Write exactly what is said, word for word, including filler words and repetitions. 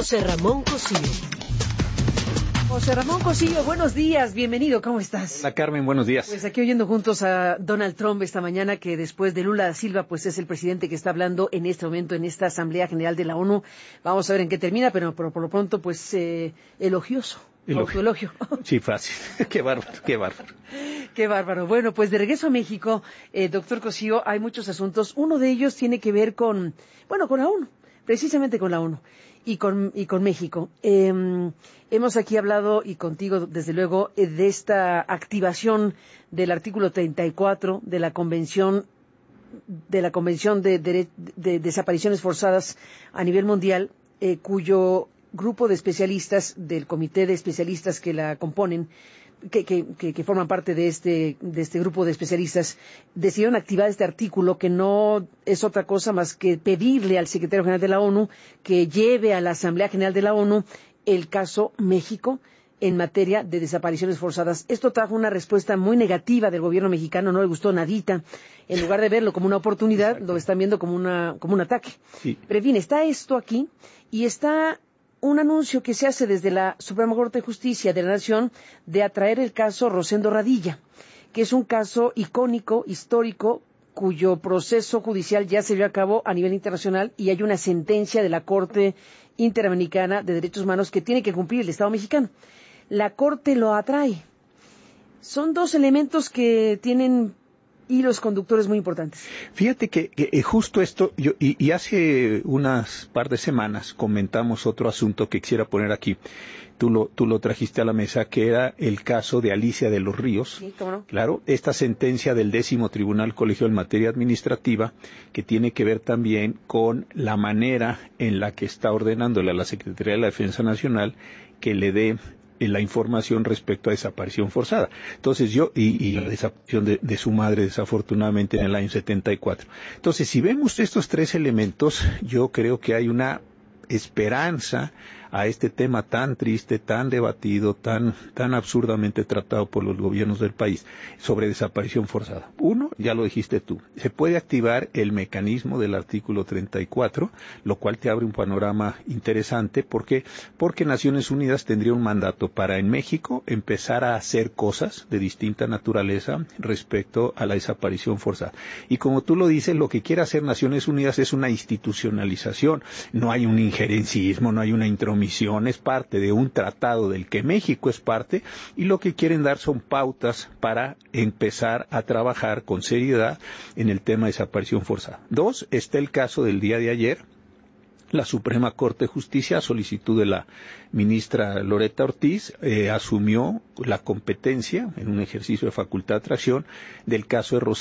José Ramón Cosío. José Ramón Cosío, buenos días, bienvenido, ¿cómo estás? Hola Carmen, buenos días. Pues aquí oyendo juntos a Donald Trump esta mañana, que después de Lula da Silva, pues es el presidente que está hablando en este momento en esta Asamblea General de la ONU. Vamos a ver en qué termina, pero, pero por lo pronto, pues eh, elogioso, Elogio. autoelogio. Sí, fácil, qué bárbaro, qué bárbaro. Qué bárbaro. Bueno, pues de regreso a México, eh, doctor Cosío, hay muchos asuntos. Uno de ellos tiene que ver con, bueno, con la ONU, precisamente con la ONU. Y con, y con México. Eh, hemos aquí hablado, y contigo desde luego, eh, de esta activación del artículo treinta y cuatro de la Convención de la Convención de, de, de Desapariciones Forzadas a nivel mundial, eh, cuyo grupo de especialistas, del comité de especialistas que la componen, que, que, que, que forman parte de este, de este grupo de especialistas, decidieron activar este artículo que no es otra cosa más que pedirle al secretario general de la ONU que lleve a la Asamblea General de la ONU el caso México en materia de desapariciones forzadas. Esto trajo una respuesta muy negativa del gobierno mexicano, no le gustó nadita. En lugar de verlo como una oportunidad, Exacto. lo están viendo como, una, como un ataque. Sí. Pero en fin, está esto aquí y está un anuncio que se hace desde la Suprema Corte de Justicia de la Nación de atraer el caso Rosendo Radilla, que es un caso icónico, histórico, cuyo proceso judicial ya se llevó a cabo a nivel internacional y hay una sentencia de la Corte Interamericana de Derechos Humanos que tiene que cumplir el Estado mexicano. La Corte lo atrae. Son dos elementos que tienen hilos conductores muy importantes. Fíjate que, que justo esto, yo, y, y hace unas par de semanas comentamos otro asunto que quisiera poner aquí. Tú lo, tú lo trajiste a la mesa, que era el caso de Alicia de los Ríos. Sí, ¿cómo no? Claro, esta sentencia del décimo Tribunal Colegiado en materia administrativa, que tiene que ver también con la manera en la que está ordenándole a la Secretaría de la Defensa Nacional que le dé la información respecto a desaparición forzada. Entonces yo, y, y la desaparición de, de su madre desafortunadamente en el año setenta y cuatro. Entonces si vemos estos tres elementos, yo creo que hay una esperanza a este tema tan triste, tan debatido, tan, tan absurdamente tratado por los gobiernos del país sobre desaparición forzada. Uno, ya lo dijiste tú, se puede activar el mecanismo del artículo treinta y cuatro, lo cual te abre un panorama interesante. ¿Por qué? Porque Naciones Unidas tendría un mandato para en México empezar a hacer cosas de distinta naturaleza respecto a la desaparición forzada. Y como tú lo dices, lo que quiere hacer Naciones Unidas es una institucionalización. No hay un injerencismo, no hay una intromisión, es parte de un tratado del que México es parte y lo que quieren dar son pautas para empezar a trabajar con seriedad en el tema de desaparición forzada. Dos, está el caso del día de ayer. La Suprema Corte de Justicia, a solicitud de la ministra Loretta Ortiz, eh, asumió la competencia en un ejercicio de facultad de atracción del caso de Rosendo